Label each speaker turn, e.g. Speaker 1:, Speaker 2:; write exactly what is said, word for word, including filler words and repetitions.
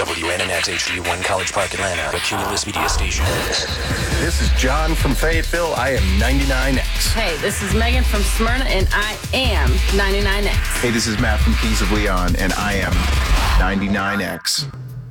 Speaker 1: W N N X H D one College Park, Atlanta, a Cumulus Media station.
Speaker 2: This is John from Fayetteville. I am ninety-nine X.
Speaker 3: Hey, this is Megan from Smyrna, and I am ninety-nine X.
Speaker 4: Hey, this is Matt from Kings of Leon, and I am ninety-nine X.